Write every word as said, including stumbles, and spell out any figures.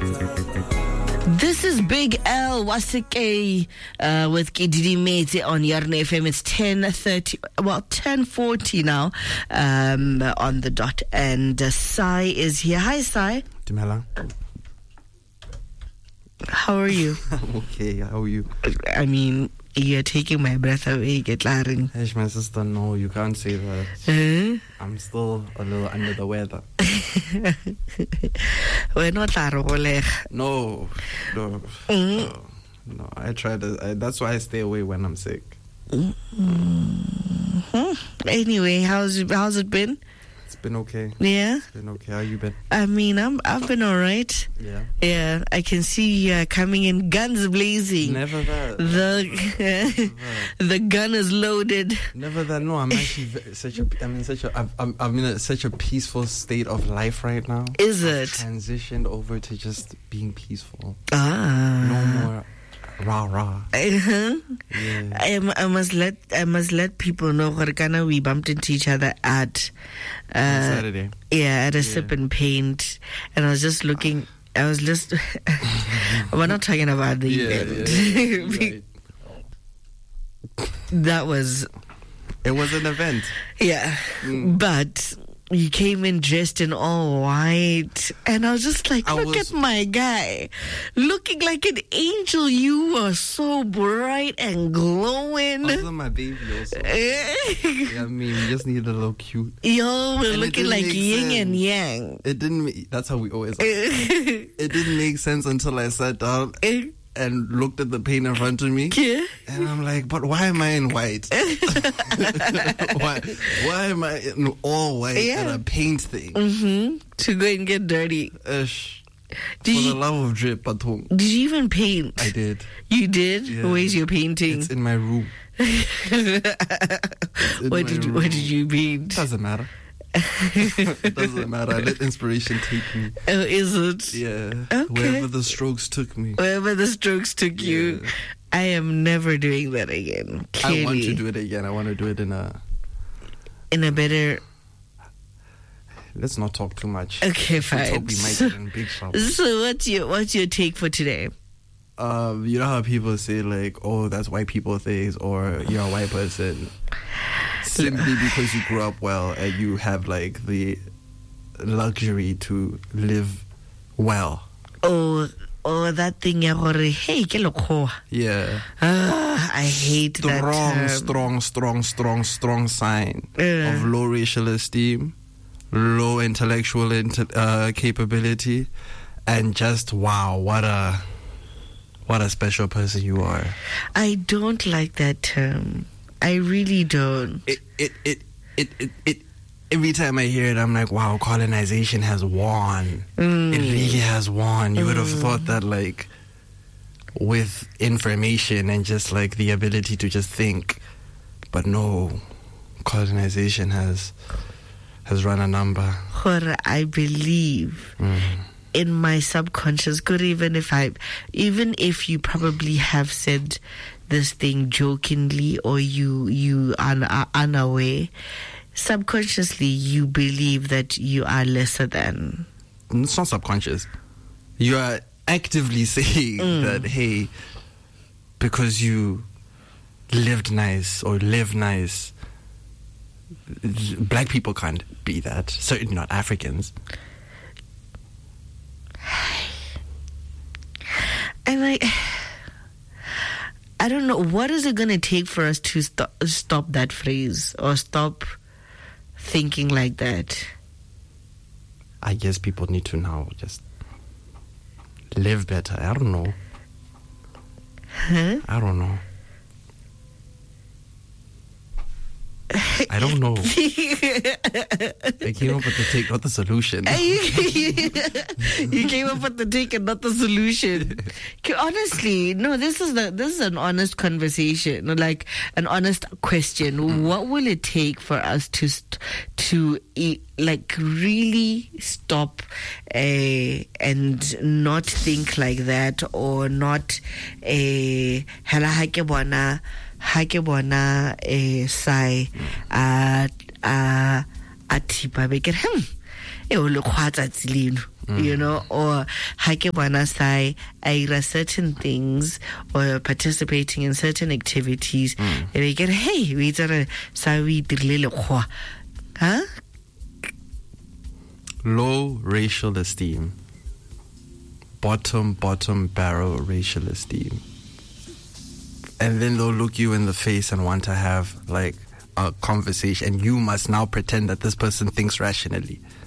This is Big L Wasike uh, with Kididi Mete on Yarn F M. It's ten thirty, well, ten forty now um, on the dot. And uh, Sai is here. Hi, Sai. Dimela. How are you? I'm okay. How are you? I mean, you're taking my breath away. Get Laring. Hey, my sister, no, you can't say that. Uh? I'm still a little under the weather. We're not No, no, mm. no, no. I try to. I, that's why I stay away when I'm sick. Mm-hmm. Anyway, how's how's it been? It's been okay. Yeah. It's been okay. How you been? I mean, I'm I've been all right. Yeah. Yeah. I can see you uh, coming in guns blazing. Never that. The Never. the gun is loaded. Never that. No, I'm actually ve- such a. I'm in such a. I'm, I'm, I'm in a, such a peaceful state of life right now. Is I've it? transitioned over to just being peaceful. Ah. No more rah rah. Uh-huh. Yeah. I, I must let I must let people know Horikana, we bumped into each other at uh, Saturday. Yeah, at a Yeah. sip and paint, and I was just looking. I was just. We're not talking about the Yeah, event. yeah, yeah. Right. That was. It was an event. Yeah, Mm. but you came in dressed in all white, and I was just like, I look was- at my guy, looking like an angel. You are so bright and glowing. Also my baby also. Yeah, I mean, we just needed a little cute. Y'all were And it looking didn't like make yin and sense. yang. It didn't make, that's how we always are. It didn't make sense until I sat down and looked at the paint in front of me. Yeah. And I'm like, but why am I in white? why, why am I in all white Yeah. at a paint thing? Mm-hmm. To go and get dirty. Ish. Did For you, the love of drip, Patong. did you even paint? I did. You did? Yeah. Where's your painting? It's in my room. in What my did you, room. what did you paint? Doesn't matter. It doesn't matter. I let inspiration take me. Oh, is it? Yeah. Okay. Wherever the strokes took me. Wherever the strokes took you. Yeah. I am never doing that again. Clearly. I want to do it again. I want to do it in a... In a better... Let's not talk too much. Okay, If we fine. talk, we might get in big trouble. So what's your, what's your take for today? Um, you know how people say like, oh, that's white people things, or you're a white person. Simply because you grew up well and you have like the luxury to live well. Oh, oh, that thing, ya gore, hey, ke lekgowa. Yeah. Ah, I hate that Strong, term. strong, strong, strong, strong sign Uh. of low racial esteem, low intellectual inte- uh, capability, and just wow, what a what a special person you are. I don't like that term. I really don't. It it it it it. it Every time I hear it, I'm like, wow, colonization has won. Mm. It really has won. You would have thought that, like, with information and just, like, the ability to just think. But no, colonization has has run a number. Gore, I believe Mm. in my subconscious, good, even if I, even if you probably have said this thing jokingly or you you are are unaware, subconsciously you believe that you are lesser than. It's not subconscious. You are actively saying Mm. that, hey, because you lived nice or live nice, black people can't be that. Certainly not Africans. And I, I don't know, what is it going to take for us to stop, stop that phrase or stop thinking like that? I guess people need to now just live better. I don't know. Huh? I don't know. I don't know. I came up with the take, not the solution. You came up with the take and not the solution. Honestly, no, this is the this is an honest conversation, like an honest question. Mm. What will it take for us to st- to e- like really stop uh, and not think like that, or not a hela ha ke bona ha ke bona eh sai a a a thipa be ke hmm e o le khwatsa tsileno you know, or hake bona sai aira certain things or participating in certain activities, Mm. and they get, hey, we did sa we dilele khwa. Huh? Low racial esteem. Bottom, bottom barrel racial esteem. And then they'll look you in the face and want to have like a conversation, and you must now pretend that this person thinks rationally.